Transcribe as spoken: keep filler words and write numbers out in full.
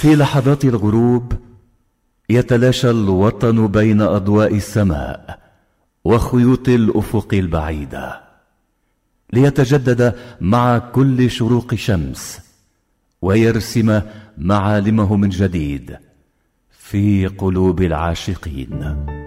في لحظات الغروب يتلاشى الوطن بين أضواء السماء وخيوط الأفق البعيدة، ليتجدد مع كل شروق شمس ويرسم معالمه من جديد في قلوب العاشقين.